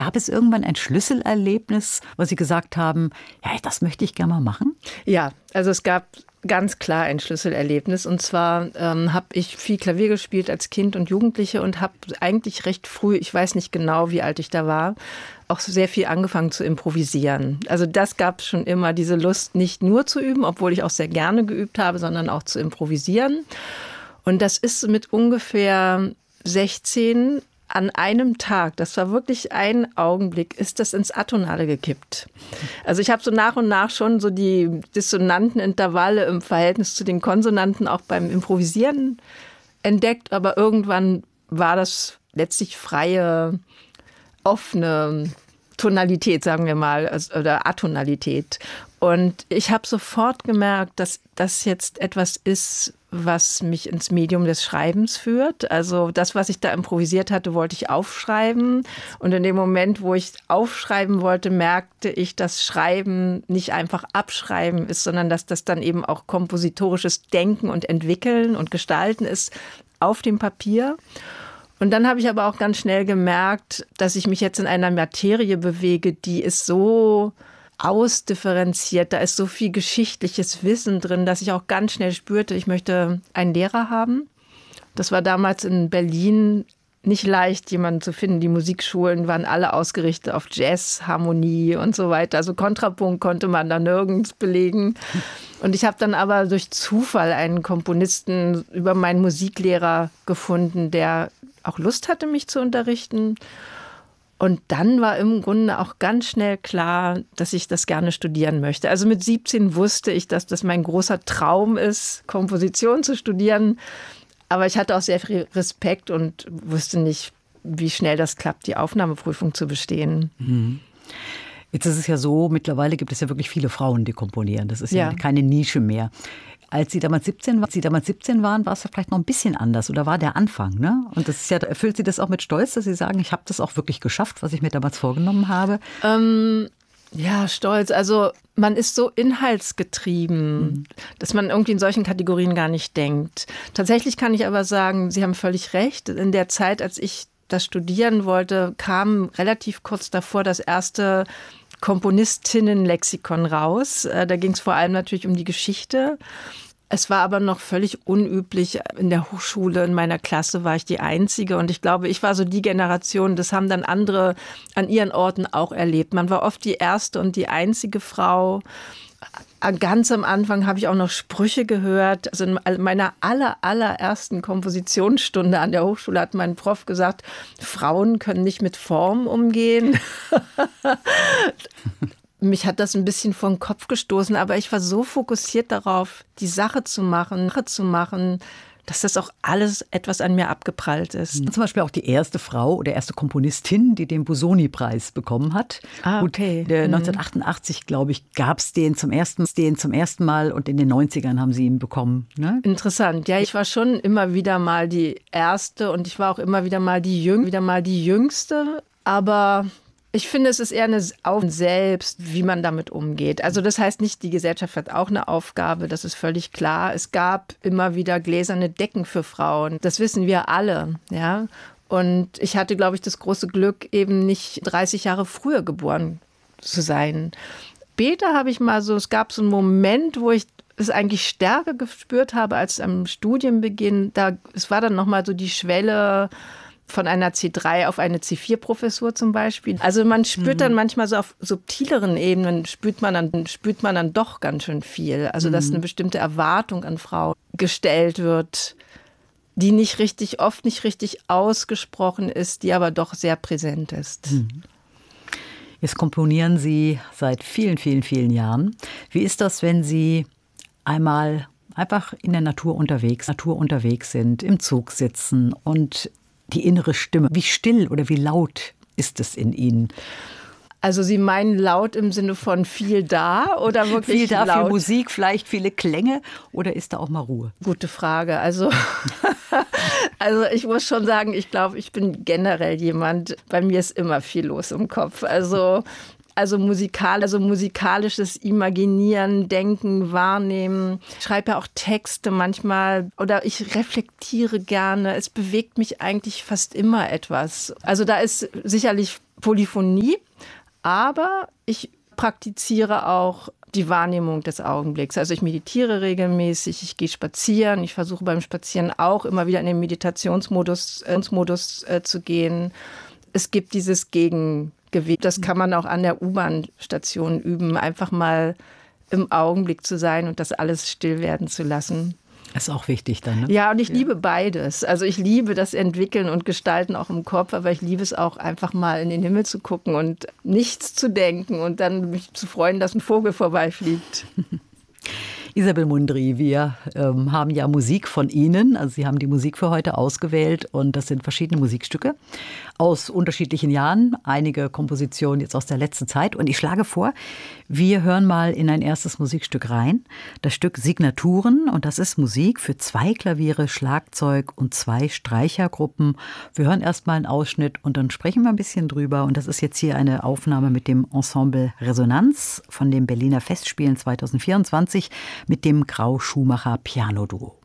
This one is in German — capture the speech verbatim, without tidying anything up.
Gab es irgendwann ein Schlüsselerlebnis, wo Sie gesagt haben, ja, das möchte ich gerne mal machen? Ja, also es gab ganz klar ein Schlüsselerlebnis. Und zwar ähm, habe ich viel Klavier gespielt als Kind und Jugendliche und habe eigentlich recht früh, ich weiß nicht genau, wie alt ich da war, auch sehr viel angefangen zu improvisieren. Also das gab es schon immer, diese Lust, nicht nur zu üben, obwohl ich auch sehr gerne geübt habe, sondern auch zu improvisieren. Und das ist mit ungefähr sechzehn an einem Tag, das war wirklich ein Augenblick, ist das ins Atonale gekippt. Also ich habe so nach und nach schon so die dissonanten Intervalle im Verhältnis zu den Konsonanten auch beim Improvisieren entdeckt, aber irgendwann war das letztlich freie, offene Tonalität, sagen wir mal, oder Atonalität. Und ich habe sofort gemerkt, dass das jetzt etwas ist, was mich ins Medium des Schreibens führt. Also das, was ich da improvisiert hatte, wollte ich aufschreiben. Und in dem Moment, wo ich aufschreiben wollte, merkte ich, dass Schreiben nicht einfach abschreiben ist, sondern dass das dann eben auch kompositorisches Denken und Entwickeln und Gestalten ist auf dem Papier. Und dann habe ich aber auch ganz schnell gemerkt, dass ich mich jetzt in einer Materie bewege, die ist so ausdifferenziert, da ist so viel geschichtliches Wissen drin, dass ich auch ganz schnell spürte, ich möchte einen Lehrer haben. Das war damals in Berlin nicht leicht, jemanden zu finden. Die Musikschulen waren alle ausgerichtet auf Jazz, Harmonie und so weiter. Also Kontrapunkt konnte man da nirgends belegen. Und ich habe dann aber durch Zufall einen Komponisten über meinen Musiklehrer gefunden, der auch Lust hatte, mich zu unterrichten. Und dann war im Grunde auch ganz schnell klar, dass ich das gerne studieren möchte. Also mit siebzehn wusste ich, dass das mein großer Traum ist, Komposition zu studieren. Aber ich hatte auch sehr viel Respekt und wusste nicht, wie schnell das klappt, die Aufnahmeprüfung zu bestehen. Mhm. Jetzt ist es ja so, mittlerweile gibt es ja wirklich viele Frauen, die komponieren. Das ist ja, ja keine Nische mehr. Als Sie damals siebzehn waren, als Sie damals siebzehn waren, war es vielleicht noch ein bisschen anders oder war der Anfang, ne? Und das ist ja, erfüllt Sie das auch mit Stolz, dass Sie sagen, ich habe das auch wirklich geschafft, was ich mir damals vorgenommen habe? Ähm, ja, stolz. Also man ist so inhaltsgetrieben, mhm. dass man irgendwie in solchen Kategorien gar nicht denkt. Tatsächlich kann ich aber sagen, Sie haben völlig recht. In der Zeit, als ich das studieren wollte, kam relativ kurz davor das erste Komponistinnen-Lexikon raus. Da ging es vor allem natürlich um die Geschichte. Es war aber noch völlig unüblich. In der Hochschule, in meiner Klasse war ich die Einzige. Und ich glaube, ich war so die Generation, das haben dann andere an ihren Orten auch erlebt. Man war oft die erste und die einzige Frau. Ganz am Anfang habe ich auch noch Sprüche gehört. Also in meiner aller, allerersten Kompositionsstunde an der Hochschule hat mein Prof gesagt, Frauen können nicht mit Form umgehen. Mich hat das ein bisschen vor den Kopf gestoßen, aber ich war so fokussiert darauf, die Sache zu machen, Sache zu machen, dass das auch alles etwas an mir abgeprallt ist. Zum Beispiel auch die erste Frau oder erste Komponistin, die den Busoni-Preis bekommen hat. Ah, okay. Gut, neunzehnhundertachtundachtzig, glaube ich, gab es den zum ersten, den zum ersten Mal und in den neunzigern haben sie ihn bekommen. Ne? Interessant. Ja, ich war schon immer wieder mal die Erste und ich war auch immer wieder mal die, Jüng wieder mal die Jüngste, aber ich finde, es ist eher eine Aufgabe selbst, wie man damit umgeht. Also das heißt nicht, die Gesellschaft hat auch eine Aufgabe, das ist völlig klar. Es gab immer wieder gläserne Decken für Frauen. Das wissen wir alle, ja. Und ich hatte, glaube ich, das große Glück, eben nicht dreißig Jahre früher geboren zu sein. Später habe ich mal so, es gab so einen Moment, wo ich es eigentlich stärker gespürt habe als am Studienbeginn. Da, es war dann nochmal so die Schwelle von einer C drei auf eine C vier Professur zum Beispiel. Also man spürt mhm. dann manchmal so auf subtileren Ebenen, spürt man dann, spürt man dann doch ganz schön viel. Also dass eine bestimmte Erwartung an Frau gestellt wird, die nicht richtig, oft nicht richtig ausgesprochen ist, die aber doch sehr präsent ist. Mhm. Jetzt komponieren Sie seit vielen, vielen, vielen Jahren. Wie ist das, wenn Sie einmal einfach in der Natur unterwegs, Natur unterwegs sind, im Zug sitzen und die innere Stimme, wie still oder wie laut ist es in Ihnen? Also Sie meinen laut im Sinne von viel da oder wirklich viel da, laut? Viel Musik, vielleicht viele Klänge oder ist da auch mal Ruhe? Gute Frage. Also, also ich muss schon sagen, ich glaube, ich bin generell jemand, bei mir ist immer viel los im Kopf. Also Also, musikal, also musikalisches Imaginieren, Denken, Wahrnehmen. Ich schreibe ja auch Texte manchmal oder ich reflektiere gerne. Es bewegt mich eigentlich fast immer etwas. Also da ist sicherlich Polyphonie, aber ich praktiziere auch die Wahrnehmung des Augenblicks. Also ich meditiere regelmäßig, ich gehe spazieren, ich versuche beim Spazieren auch immer wieder in den Meditationsmodus äh, Modus, äh, zu gehen. Es gibt dieses Gegengewicht, das kann man auch an der U-Bahn-Station üben, einfach mal im Augenblick zu sein und das alles still werden zu lassen. Ist auch wichtig dann, ne? Ja, und ich ja. liebe beides. Also ich liebe das Entwickeln und Gestalten auch im Kopf, aber ich liebe es auch einfach mal in den Himmel zu gucken und nichts zu denken und dann mich zu freuen, dass ein Vogel vorbeifliegt. Isabel Mundry, wir ähm, haben ja Musik von Ihnen. Also Sie haben die Musik für heute ausgewählt und das sind verschiedene Musikstücke aus unterschiedlichen Jahren. Einige Kompositionen jetzt aus der letzten Zeit. Und ich schlage vor, wir hören mal in ein erstes Musikstück rein. Das Stück Signaturen und das ist Musik für zwei Klaviere, Schlagzeug und zwei Streichergruppen. Wir hören erst mal einen Ausschnitt und dann sprechen wir ein bisschen drüber. Und das ist jetzt hier eine Aufnahme mit dem Ensemble Resonanz von den Berliner Festspielen zwanzig vierundzwanzig mit dem Grau-Schumacher Piano-Duo.